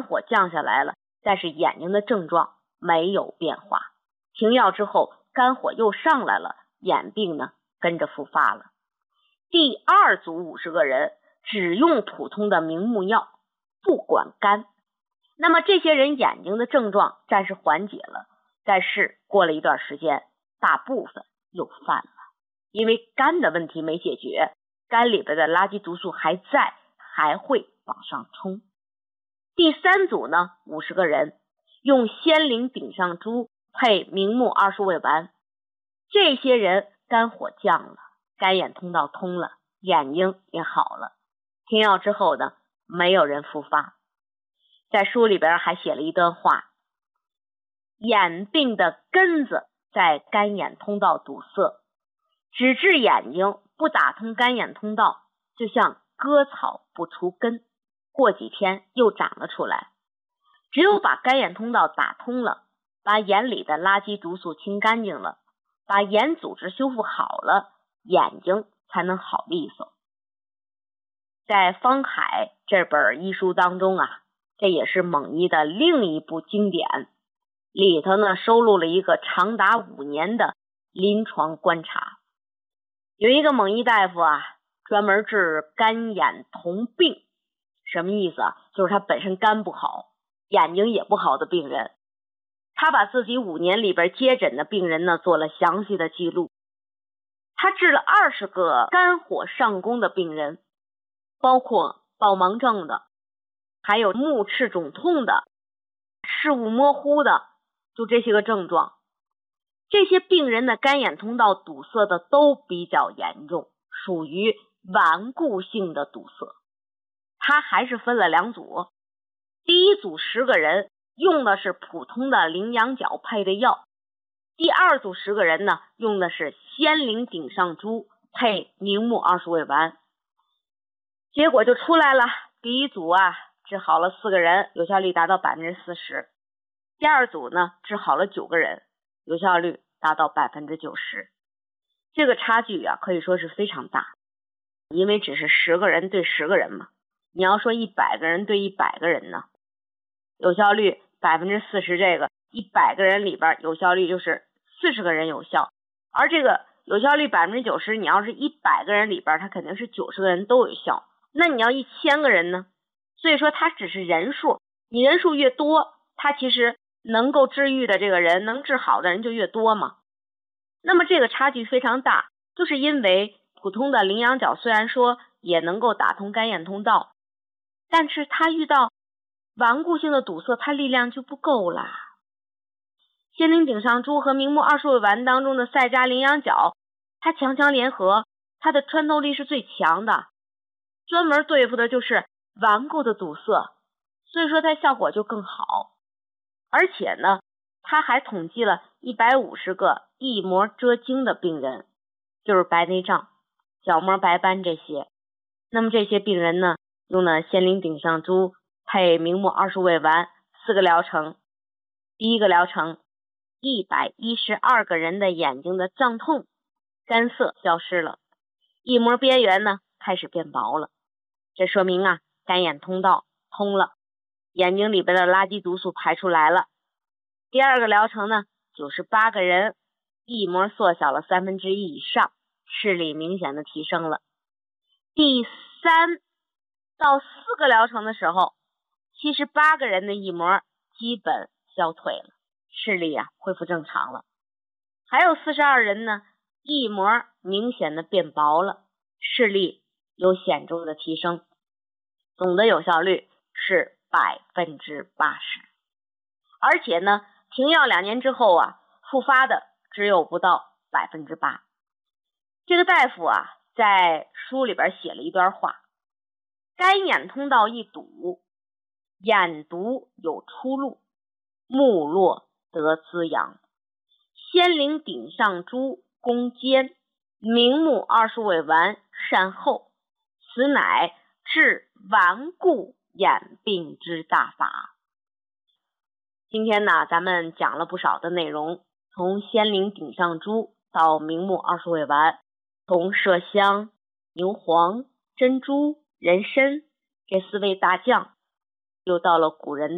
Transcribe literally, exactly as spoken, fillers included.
火降下来了，但是眼睛的症状没有变化。停药之后，肝火又上来了，眼病呢跟着复发了。第二组五十个人只用普通的明目药，不管肝。那么这些人眼睛的症状暂时缓解了，但是过了一段时间，大部分又犯了，因为肝的问题没解决，肝里边的垃圾毒素还在，还会往上冲。第三组呢，五十个人用仙灵顶上珠配明目二术卫丸，这些人肝火降了，肝眼通道通了，眼睛也好了。停药之后呢，没有人复发。在书里边还写了一段话，眼病的根子在肝眼通道堵塞，只治眼睛，不打通肝眼通道，就像割草不除根，过几天又长了出来。只有把肝眼通道打通了，把眼里的垃圾毒素清干净了，把眼组织修复好了，眼睛才能好利索。在方海这本医书当中啊，这也是蒙医的另一部经典，里头呢收录了一个长达五年的临床观察。有一个蒙医大夫啊，专门治肝眼同病，什么意思啊？就是他本身肝不好，眼睛也不好的病人。他把自己五年里边接诊的病人呢做了详细的记录。他治了二十个肝火上攻的病人，包括暴盲症的，还有目赤肿痛的，视物模糊的，就这些个症状。这些病人的肝眼通道堵塞的都比较严重，属于顽固性的堵塞。他还是分了两组，第一组十个人用的是普通的羚羊角配的药，第二组十个人呢用的是仙灵顶上珠配明目二术卫丸。结果就出来了，第一组啊治好了四个人，有效率达到百分之四十。第二组呢治好了九个人，有效率达到百分之九十。这个差距啊可以说是非常大，因为只是十个人对十个人嘛。你要说一百个人对一百个人呢，有效率百分之四十，这个一百个人里边有效率就是四十个人有效，而这个有效率百分之九十，你要是一百个人里边，它肯定是九十个人都有效。那你要一千个人呢？所以说它只是人数，你人数越多，它其实能够治愈的这个人，能治好的人就越多嘛。那么这个差距非常大，就是因为普通的羚羊角虽然说也能够打通肝眼通道，但是它遇到顽固性的堵塞，它力量就不够啦。仙灵顶上珠和明目二术卫丸当中的赛扎羚羊角，它强强联合，它的穿透力是最强的，专门对付的就是顽固的堵塞，所以说它效果就更好。而且呢，他还统计了一百五十个异膜遮经的病人，就是白内障、角膜白斑这些。那么这些病人呢，用了仙灵顶上珠配明目二术卫丸四个疗程。第一个疗程，一百一十二个人的眼睛的胀痛、干涩消失了，异膜边缘呢开始变薄了，这说明啊肝眼通道通了，眼睛里边的垃圾毒素排出来了。第二个疗程呢，九十八个人，异膜缩小了三分之一以上，视力明显的提升了。第三到四个疗程的时候，七十八个人的异膜基本消退了，视力啊恢复正常了。还有四十二人呢，异膜明显的变薄了，视力有显著的提升。总的有效率是百分之八十。而且呢，停药两年之后啊，复发的只有不到百分之八。这个大夫啊，在书里边写了一段话：肝眼通道一堵，眼毒有出路，目络得滋养。仙灵顶上珠攻坚，明目二术卫丸善后，此乃治顽固眼病之大法。今天呢，咱们讲了不少的内容，从仙灵顶上珠到明目二术卫丸，从麝香、牛黄、珍珠、人参这四味大酱，又到了古人